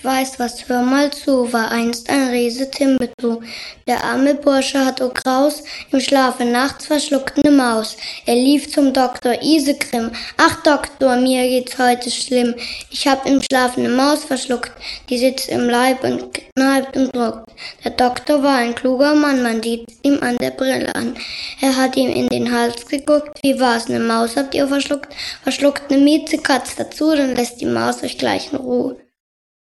weiß was, hör mal zu, war einst ein Riese Timbuktu. Der arme Bursche hat o Graus, im Schlafe nachts verschluckt ne Maus. Er lief zum Doktor Isegrim. Ach Doktor, mir geht's heute schlimm. Ich hab im Schlaf ne Maus verschluckt, die sitzt im Leib und kneipt und druckt. Der Doktor war ein kluger Mann, man sieht ihm an der Brille an. Er hat ihm in den Hals geguckt, wie war's, ne Maus habt ihr verschluckt? Verschluckt ne Miezekatz dazu, dann lässt die Maus euch gleich in Ruhe.